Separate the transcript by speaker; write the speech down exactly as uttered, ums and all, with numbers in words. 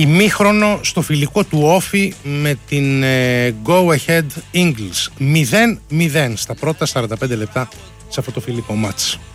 Speaker 1: ημίχρονο στο φιλικό του Όφη με την ε, Go Ahead Eagles. μηδέν μηδέν στα πρώτα σαράντα πέντε λεπτά σε αυτό το φιλικό μάτς.